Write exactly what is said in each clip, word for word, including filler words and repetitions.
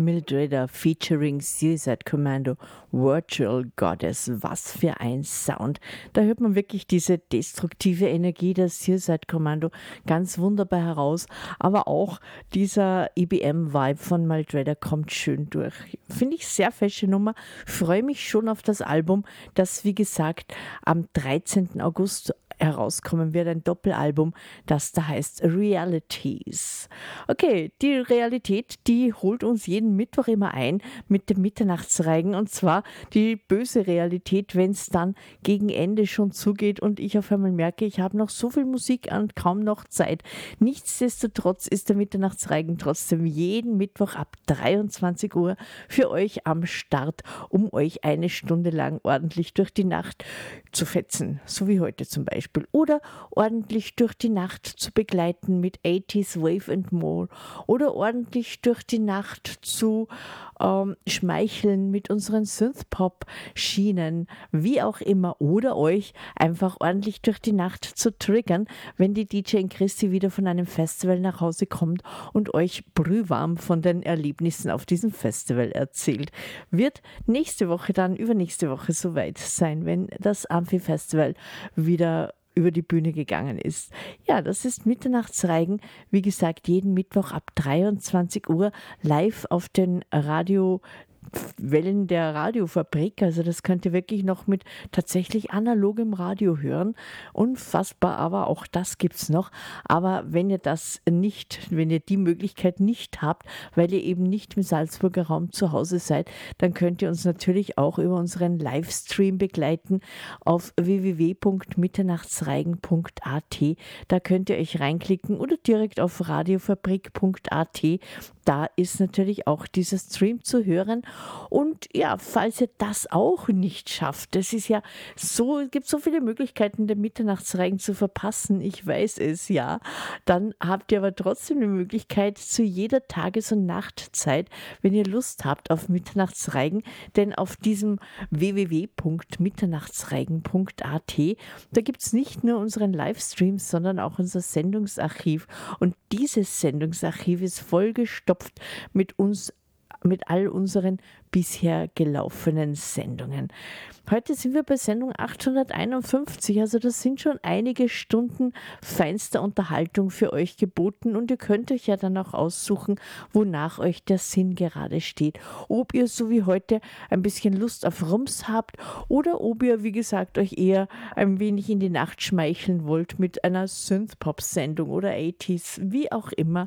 Mildreda featuring Suicide Commando, Virtual Goddess. Was für ein Sound. Da hört man wirklich diese destruktive Energie der Suicide Commando ganz wunderbar heraus. Aber auch dieser E B M-Vibe von Mildreda kommt schön durch. Finde ich sehr fesche Nummer. Freue mich schon auf das Album, das wie gesagt am dreizehnten August herauskommen wird, ein Doppelalbum, das da heißt Realities. Okay, die Realität, die holt uns jeden Mittwoch immer ein mit dem Mitternachtsreigen, und zwar die böse Realität, wenn es dann gegen Ende schon zugeht und ich auf einmal merke, ich habe noch so viel Musik und kaum noch Zeit. Nichtsdestotrotz ist der Mitternachtsreigen trotzdem jeden Mittwoch ab dreiundzwanzig Uhr für euch am Start, um euch eine Stunde lang ordentlich durch die Nacht zu fetzen, so wie heute zum Beispiel. Oder ordentlich durch die Nacht zu begleiten mit achtziger Wave and More. Oder ordentlich durch die Nacht zu ähm, schmeicheln mit unseren Synthpop-Schienen, wie auch immer. Oder euch einfach ordentlich durch die Nacht zu triggern, wenn die D J Christi wieder von einem Festival nach Hause kommt und euch brühwarm von den Erlebnissen auf diesem Festival erzählt. Wird nächste Woche dann, übernächste Woche soweit sein, wenn das Amphi-Festival wieder über die Bühne gegangen ist. Ja, das ist Mitternachtsreigen, wie gesagt, jeden Mittwoch ab dreiundzwanzig Uhr live auf den Radio Wellen der Radiofabrik, also das könnt ihr wirklich noch mit tatsächlich analogem Radio hören. Unfassbar, aber auch das gibt's noch. Aber wenn ihr das nicht, wenn ihr die Möglichkeit nicht habt, weil ihr eben nicht im Salzburger Raum zu Hause seid, dann könnt ihr uns natürlich auch über unseren Livestream begleiten auf w w w punkt mitternachtsreigen punkt a t. Da könnt ihr euch reinklicken oder direkt auf radiofabrik punkt a t. Da ist natürlich auch dieser Stream zu hören. Und ja, falls ihr das auch nicht schafft, es ist ja so, es gibt so viele Möglichkeiten, den Mitternachtsreigen zu verpassen, ich weiß es, ja, dann habt ihr aber trotzdem die Möglichkeit zu jeder Tages- und Nachtzeit, wenn ihr Lust habt auf Mitternachtsreigen, denn auf diesem w w w punkt mitternachtsreigen punkt a t, da gibt es nicht nur unseren Livestream, sondern auch unser Sendungsarchiv, und dieses Sendungsarchiv ist vollgestopft mit uns, mit all unseren bisher gelaufenen Sendungen. Heute sind wir bei Sendung achthunderteinundfünfzig, also das sind schon einige Stunden feinster Unterhaltung für euch geboten, und ihr könnt euch ja dann auch aussuchen, wonach euch der Sinn gerade steht. Ob ihr so wie heute ein bisschen Lust auf Rums habt oder ob ihr, wie gesagt, euch eher ein wenig in die Nacht schmeicheln wollt mit einer Synthpop-Sendung oder achtziger, wie auch immer.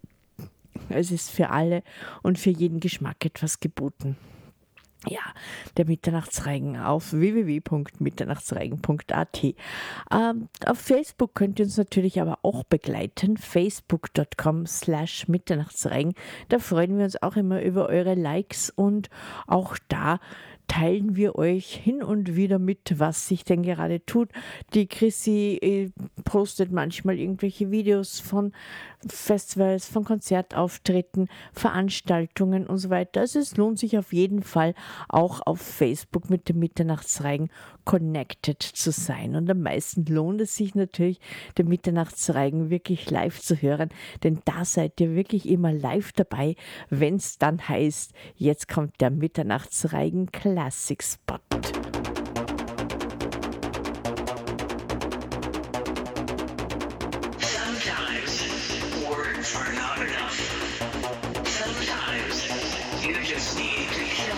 Es ist für alle und für jeden Geschmack etwas geboten. Ja, der Mitternachtsreigen auf w w w punkt mitternachtsreigen punkt a t. Ähm, auf Facebook könnt ihr uns natürlich aber auch begleiten, facebook punkt com slash mitternachtsreigen. Da freuen wir uns auch immer über eure Likes, und auch da teilen wir euch hin und wieder mit, was sich denn gerade tut. Die Chrissy äh, postet manchmal irgendwelche Videos von Festivals, von Konzertauftritten, Veranstaltungen und so weiter. Also es lohnt sich auf jeden Fall auch auf Facebook mit dem Mitternachtsreigen connected zu sein. Und am meisten lohnt es sich natürlich, den Mitternachtsreigen wirklich live zu hören, denn da seid ihr wirklich immer live dabei, wenn es dann heißt, jetzt kommt der Mitternachtsreigen Classic Spot. Sometimes words are not enough. Sometimes you just need to show